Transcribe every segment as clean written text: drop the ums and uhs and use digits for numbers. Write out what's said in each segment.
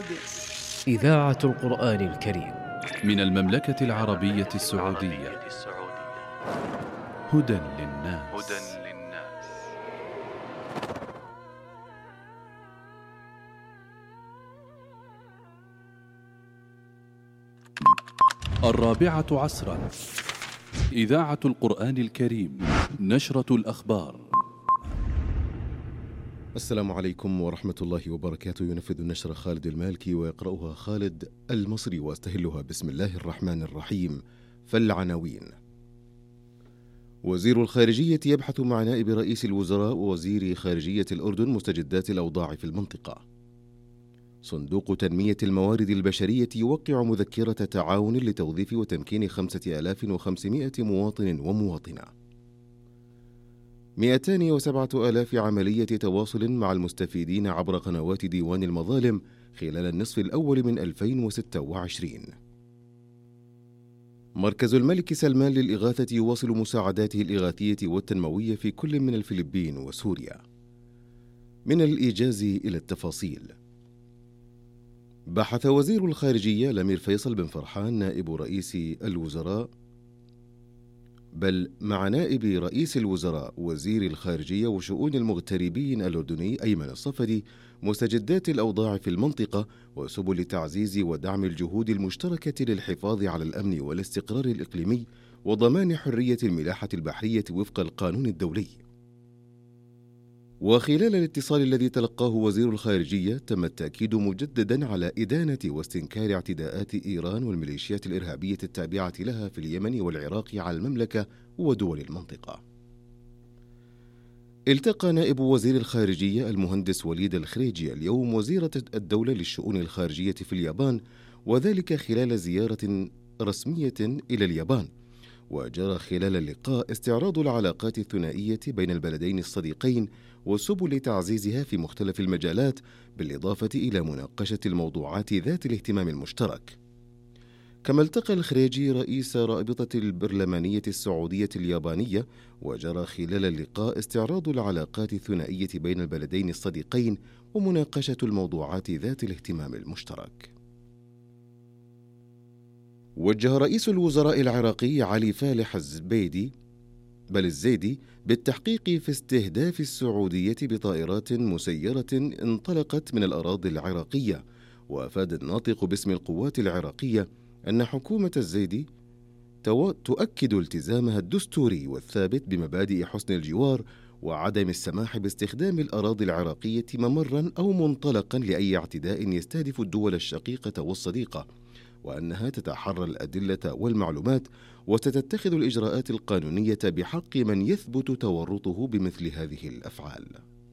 إذاعة القرآن الكريم من المملكة العربية السعودية. هدى للناس. الرابعة عصرا. إذاعة القرآن الكريم. نشرة الأخبار. السلام عليكم ورحمة الله وبركاته. ينفذ النشرة خالد المالكي ويقرأها خالد المصري واستهلها بسم الله الرحمن الرحيم. فالعناوين: وزير الخارجية يبحث مع نائب رئيس الوزراء ووزير خارجية الأردن مستجدات الأوضاع في المنطقة. صندوق تنمية الموارد البشرية يوقع مذكرة تعاون لتوظيف وتمكين 5500 مواطن ومواطنة. 207,000 عملية تواصل مع المستفيدين عبر قنوات ديوان المظالم خلال النصف الأول من 2026. مركز الملك سلمان للإغاثة يواصل مساعداته الإغاثية والتنموية في كل من الفلبين وسوريا. من الإيجاز إلى التفاصيل: بحث وزير الخارجية الأمير فيصل بن فرحان نائب رئيس الوزراء مع نائب رئيس الوزراء وزير الخارجية وشؤون المغتربين الأردني أيمن الصفدي مستجدات الأوضاع في المنطقة وسبل تعزيز ودعم الجهود المشتركة للحفاظ على الأمن والاستقرار الإقليمي وضمان حرية الملاحة البحرية وفق القانون الدولي. وخلال الاتصال الذي تلقاه وزير الخارجية تم التأكيد مجددا على إدانة واستنكار اعتداءات إيران والميليشيات الإرهابية التابعة لها في اليمن والعراق على المملكة ودول المنطقة. التقى نائب وزير الخارجية المهندس وليد الخريجي اليوم وزيرة الدولة للشؤون الخارجية في اليابان، وذلك خلال زيارة رسمية إلى اليابان. وجرى خلال اللقاء استعراض العلاقات الثنائية بين البلدين الصديقين وسبل تعزيزها في مختلف المجالات، بالإضافة إلى مناقشة الموضوعات ذات الاهتمام المشترك. كما التقى الخريجي رئيس رابطة البرلمانية السعودية اليابانية، وجرى خلال اللقاء استعراض العلاقات الثنائية بين البلدين الصديقين ومناقشة الموضوعات ذات الاهتمام المشترك. وجه رئيس الوزراء العراقي علي فالح الزيدي بالتحقيق في استهداف السعودية بطائرات مسيرة انطلقت من الأراضي العراقية. وأفاد الناطق باسم القوات العراقية أن حكومة الزيدي تؤكد التزامها الدستوري والثابت بمبادئ حسن الجوار وعدم السماح باستخدام الأراضي العراقية ممرا أو منطلقا لأي اعتداء يستهدف الدول الشقيقة والصديقة، وأنها تتحرى الأدلة والمعلومات وستتخذ الإجراءات القانونية بحق من يثبت تورطه بمثل هذه الأفعال.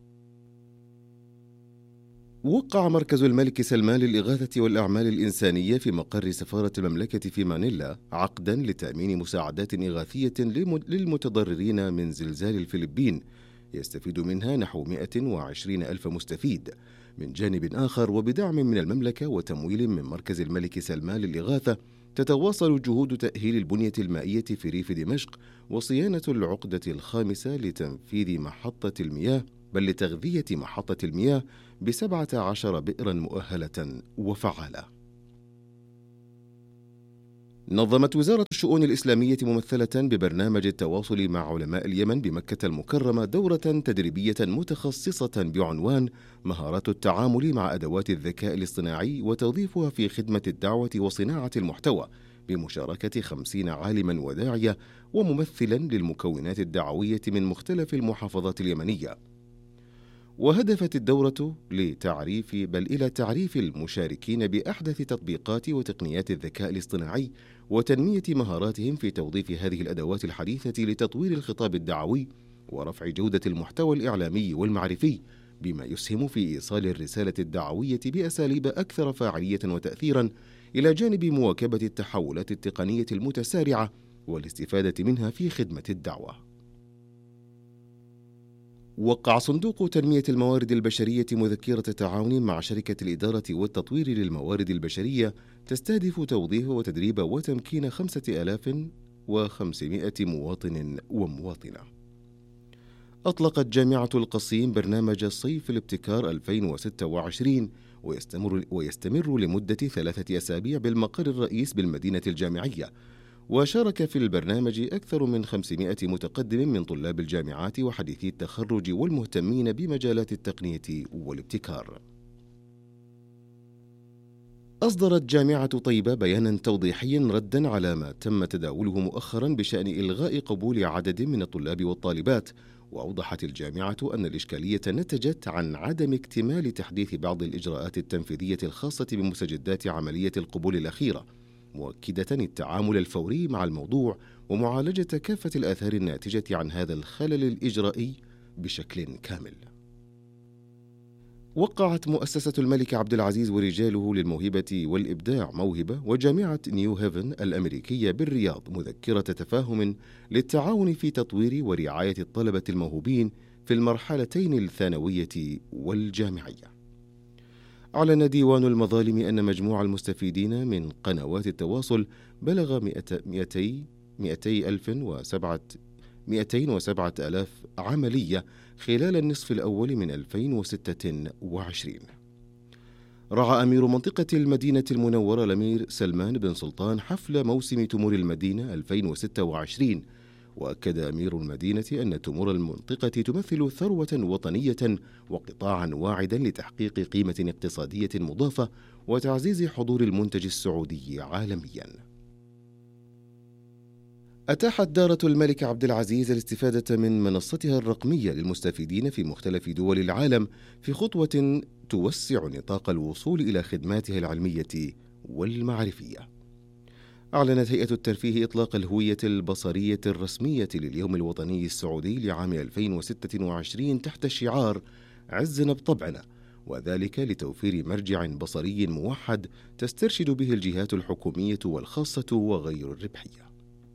وقع مركز الملك سلمان للإغاثة والأعمال الإنسانية في مقر سفارة المملكة في مانيلا عقدا لتأمين مساعدات إغاثية للمتضررين من زلزال الفلبين، يستفيد منها نحو 120 ألف مستفيد. من جانب آخر، وبدعم من المملكة وتمويل من مركز الملك سلمان للإغاثة، تتواصل جهود تأهيل البنية المائية في ريف دمشق وصيانة العقدة الخامسة لتغذية محطة المياه ب17 بئرا مؤهلة وفعالة. نظمت وزارة الشؤون الإسلامية ممثلة ببرنامج التواصل مع علماء اليمن بمكة المكرمة دورة تدريبية متخصصة بعنوان مهارات التعامل مع أدوات الذكاء الاصطناعي وتوظيفها في خدمة الدعوة وصناعة المحتوى، بمشاركة 50 عالما وداعية وممثلا للمكونات الدعوية من مختلف المحافظات اليمنية. وهدفت الدورة إلى تعريف المشاركين بأحدث تطبيقات وتقنيات الذكاء الاصطناعي وتنمية مهاراتهم في توظيف هذه الأدوات الحديثة لتطوير الخطاب الدعوي ورفع جودة المحتوى الإعلامي والمعرفي، بما يسهم في إيصال الرسالة الدعوية بأساليب أكثر فاعلية وتأثيرا، إلى جانب مواكبة التحولات التقنية المتسارعة والاستفادة منها في خدمة الدعوة. وقع صندوق تنمية الموارد البشرية مذكرة تعاون مع شركة الإدارة والتطوير للموارد البشرية تستهدف توظيف وتدريب وتمكين 5500 مواطن ومواطنة. أطلقت جامعة القصيم برنامج صيف الابتكار 2026، ويستمر لمدة 3 أسابيع بالمقر الرئيس بالمدينة الجامعية. وشارك في البرنامج أكثر من 500 متقدم من طلاب الجامعات وحديثي التخرج والمهتمين بمجالات التقنية والابتكار. أصدرت جامعة طيبة بيانا توضيحيا ردا على ما تم تداوله مؤخرا بشأن إلغاء قبول عدد من الطلاب والطالبات. وأوضحت الجامعة أن الإشكالية نتجت عن عدم اكتمال تحديث بعض الإجراءات التنفيذية الخاصة بمستجدات عملية القبول الأخيرة، مؤكدة التعامل الفوري مع الموضوع ومعالجة كافة الآثار الناتجة عن هذا الخلل الإجرائي بشكل كامل. وقعت مؤسسة الملك عبد العزيز ورجاله للموهبة والإبداع موهبة وجامعة نيو هيفن الأمريكية بالرياض مذكرة تفاهم للتعاون في تطوير ورعاية الطلبة الموهوبين في المرحلتين الثانوية والجامعية. أعلن ديوان المظالم أن مجموع المستفيدين من قنوات التواصل بلغ 207,000 عملية خلال النصف الأول من 2026. رعى أمير منطقة المدينة المنورة الأمير سلمان بن سلطان حفل موسم تمور المدينة 2026. وأكد أمير المدينة أن تمور المنطقة تمثل ثروة وطنية وقطاعا واعدا لتحقيق قيمة اقتصادية مضافة وتعزيز حضور المنتج السعودي عالميا. أتاحت دارة الملك عبد العزيز الاستفادة من منصتها الرقمية للمستفيدين في مختلف دول العالم في خطوة توسع نطاق الوصول إلى خدماتها العلمية والمعرفية. أعلنت هيئة الترفيه إطلاق الهوية البصرية الرسمية لليوم الوطني السعودي لعام 2026 تحت شعار عزنا بطبعنا، وذلك لتوفير مرجع بصري موحد تسترشد به الجهات الحكومية والخاصة وغير الربحية.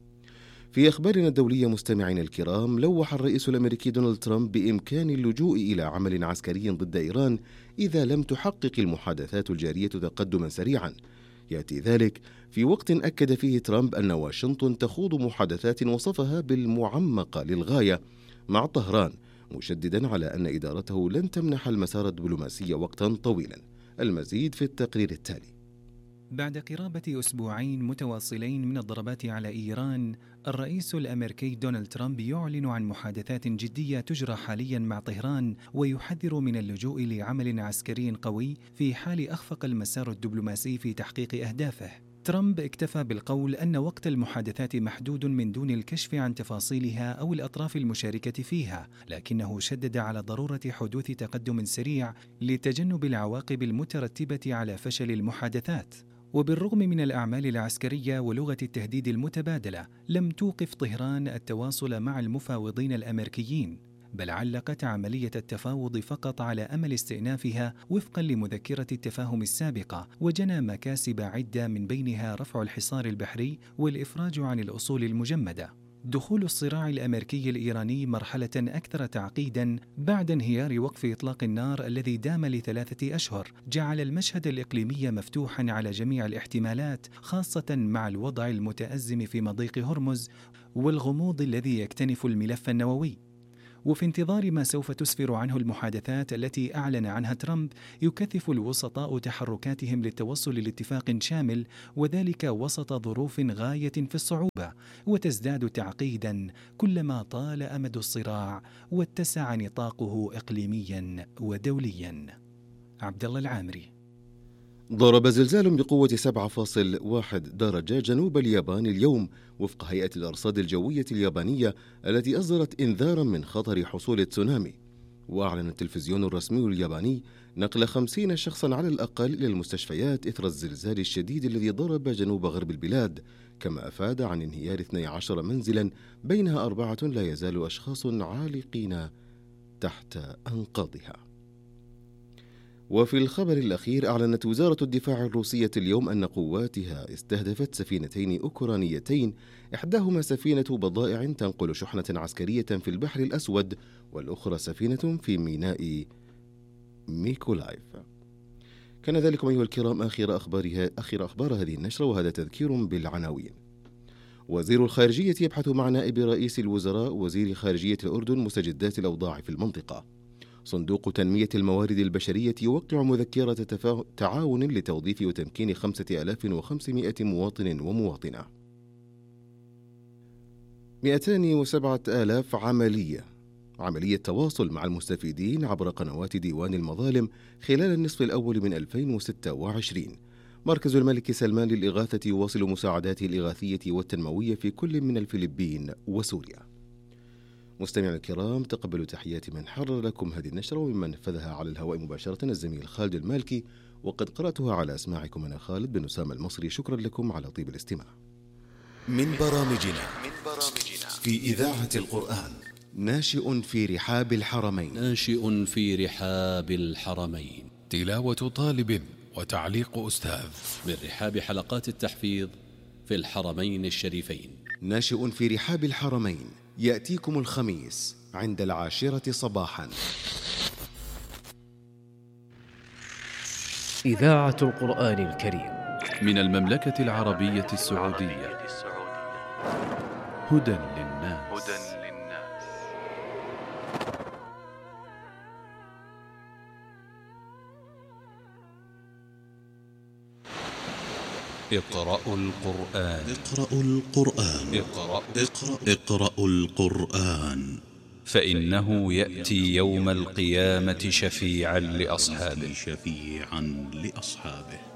في أخبارنا الدولية مستمعينا الكرام، لوح الرئيس الأمريكي دونالد ترامب بإمكان اللجوء إلى عمل عسكري ضد إيران إذا لم تحقق المحادثات الجارية تقدما سريعا. يأتي ذلك في وقت أكد فيه ترامب أن واشنطن تخوض محادثات وصفها بالمعمقة للغاية مع طهران، مشددا على أن إدارته لن تمنح المسار الدبلوماسي وقتا طويلا. المزيد في التقرير التالي. بعد قرابة أسبوعين متواصلين من الضربات على إيران، الرئيس الأمريكي دونالد ترامب يعلن عن محادثات جدية تجرى حاليا مع طهران، ويحذر من اللجوء لعمل عسكري قوي في حال أخفق المسار الدبلوماسي في تحقيق أهدافه. ترامب اكتفى بالقول أن وقت المحادثات محدود من دون الكشف عن تفاصيلها أو الأطراف المشاركة فيها، لكنه شدد على ضرورة حدوث تقدم سريع لتجنب العواقب المترتبة على فشل المحادثات. وبالرغم من الأعمال العسكرية ولغة التهديد المتبادلة، لم توقف طهران التواصل مع المفاوضين الأمريكيين، بل علقت عملية التفاوض فقط على أمل استئنافها وفقا لمذكرة التفاهم السابقة، وجنى مكاسب عدة من بينها رفع الحصار البحري والإفراج عن الأصول المجمدة. دخول الصراع الأمريكي الإيراني مرحلة أكثر تعقيدا بعد انهيار وقف إطلاق النار الذي دام ل3 أشهر جعل المشهد الإقليمي مفتوحا على جميع الاحتمالات، خاصة مع الوضع المتأزم في مضيق هرمز والغموض الذي يكتنف الملف النووي. وفي انتظار ما سوف تسفر عنه المحادثات التي أعلن عنها ترامب، يكثف الوسطاء تحركاتهم للتوصل لاتفاق شامل، وذلك وسط ظروف غاية في الصعوبة، وتزداد تعقيدا كلما طال أمد الصراع واتسع نطاقه إقليميا ودوليا. عبد الله العامري. ضرب زلزال بقوة 7.1 درجة جنوب اليابان اليوم وفق هيئة الأرصاد الجوية اليابانية التي أصدرت إنذارا من خطر حصول تسونامي. وأعلن التلفزيون الرسمي الياباني نقل 50 شخصا على الأقل إلى المستشفيات إثر الزلزال الشديد الذي ضرب جنوب غرب البلاد، كما أفاد عن انهيار 12 منزلا بينها 4 لا يزال أشخاص عالقين تحت أنقاضها. وفي الخبر الأخير، أعلنت وزارة الدفاع الروسية اليوم أن قواتها استهدفت سفينتين أوكرانيتين، إحداهما سفينة بضائع تنقل شحنة عسكرية في البحر الأسود، والأخرى سفينة في ميناء ميكولايف. كان ذلك أيها الكرام آخر أخبار هذه النشرة، وهذا تذكير بالعناوين. وزير الخارجية يبحث مع نائب رئيس الوزراء وزير خارجية الأردن مستجدات الأوضاع في المنطقة. صندوق تنمية الموارد البشرية يوقع مذكرة تعاون لتوظيف وتمكين 5500 مواطن ومواطنة. 207,000 عملية تواصل مع المستفيدين عبر قنوات ديوان المظالم خلال النصف الأول من 2026. مركز الملك سلمان للإغاثة يواصل مساعداته الإغاثية والتنموية في كل من الفلبين وسوريا. مستمعينا الكرام، تقبلوا تحيات من حرر لكم هذه النشرة وممن نفذها على الهواء مباشرة الزميل خالد المالكي، وقد قرأتها على أسماعكم أنا خالد بن أسامة المصري. شكرا لكم على طيب الاستماع. من برامجنا في إذاعة القرآن. ناشئ في رحاب الحرمين. تلاوة طالب وتعليق أستاذ من رحاب حلقات التحفيظ في الحرمين الشريفين. ناشئ في رحاب الحرمين يأتيكم الخميس عند 10 صباحا. إذاعة القرآن الكريم من المملكة العربية السعودية. هدى للناس. اقرأوا القرآن فإنه يأتي يوم القيامة شفيعا لأصحابه.